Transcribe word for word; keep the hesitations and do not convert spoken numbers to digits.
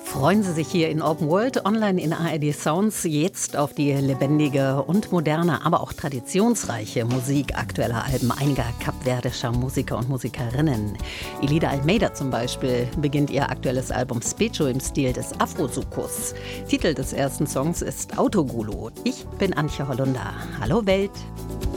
Freuen Sie sich hier in Open World online in A R D Sounds jetzt auf die lebendige und moderne, aber auch traditionsreiche Musik aktueller Alben einiger kapverdischer Musiker und Musikerinnen. Elida Almeida zum Beispiel beginnt ihr aktuelles Album Specho im Stil des Afro-Sukus. Titel des ersten Songs ist Autogulu. Ich bin Antje Hollunder. Hallo Welt!